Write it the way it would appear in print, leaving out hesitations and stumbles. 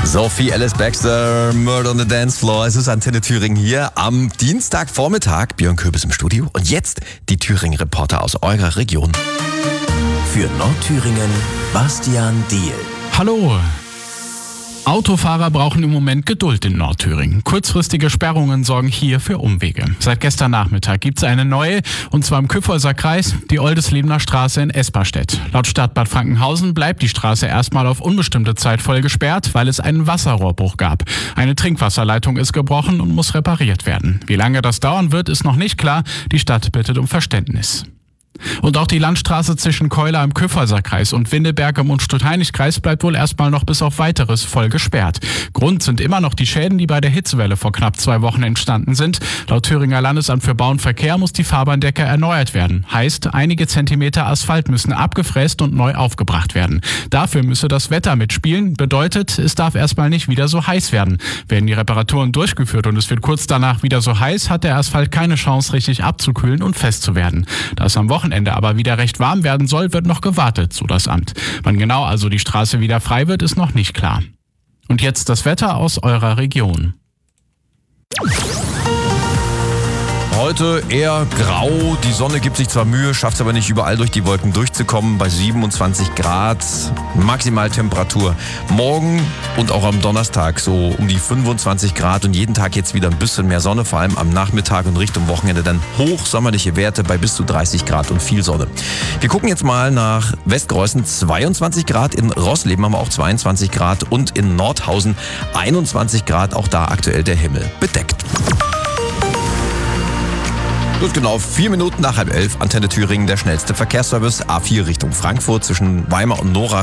Sophie Alice Baxter, Murder on the Dance Floor. Es ist Antenne Thüringen hier am Dienstagvormittag. Björn Köbis im Studio. Und jetzt die Thüringen-Reporter aus eurer Region. Für Nordthüringen, Bastian Diehl. Hallo. Autofahrer brauchen im Moment Geduld in Nordthüringen. Kurzfristige Sperrungen sorgen hier für Umwege. Seit gestern Nachmittag gibt es eine neue, und zwar im Kyffhäuser Kreis, die Oldeslebener Straße in Esperstedt. Laut Stadt Bad Frankenhausen bleibt die Straße erstmal auf unbestimmte Zeit voll gesperrt, weil es einen Wasserrohrbruch gab. Eine Trinkwasserleitung ist gebrochen und muss repariert werden. Wie lange das dauern wird, ist noch nicht klar. Die Stadt bittet um Verständnis. Und auch die Landstraße zwischen Keuler im Kyffhäuser Kreis und Windeberg im Unstrut-Hainich-Kreis bleibt wohl erstmal noch bis auf Weiteres voll gesperrt. Grund sind immer noch die Schäden, die bei der Hitzewelle vor knapp 2 Wochen entstanden sind. Laut Thüringer Landesamt für Bau und Verkehr muss die Fahrbahndecke erneuert werden. Heißt, einige Zentimeter Asphalt müssen abgefräst und neu aufgebracht werden. Dafür müsse das Wetter mitspielen. Bedeutet, es darf erstmal nicht wieder so heiß werden. Werden die Reparaturen durchgeführt und es wird kurz danach wieder so heiß, hat der Asphalt keine Chance, richtig abzukühlen und fest zu werden. Da es am Wochenende aber wieder recht warm werden soll, wird noch gewartet, so das Amt. Wann genau also die Straße wieder frei wird, ist noch nicht klar. Und jetzt das Wetter aus eurer Region. Heute eher grau, die Sonne gibt sich zwar Mühe, schafft es aber nicht überall durch die Wolken durchzukommen, bei 27 Grad Maximaltemperatur. Morgen und auch am Donnerstag so um die 25 Grad und jeden Tag jetzt wieder ein bisschen mehr Sonne, vor allem am Nachmittag und Richtung Wochenende dann hochsommerliche Werte bei bis zu 30 Grad und viel Sonne. Wir gucken jetzt mal nach Westgreußen, 22 Grad, in Rossleben haben wir auch 22 Grad und in Nordhausen 21 Grad, auch da aktuell der Himmel bedeckt. Gut, genau 4 Minuten nach 10:30, Antenne Thüringen, der schnellste Verkehrsservice, A4 Richtung Frankfurt zwischen Weimar und Nora.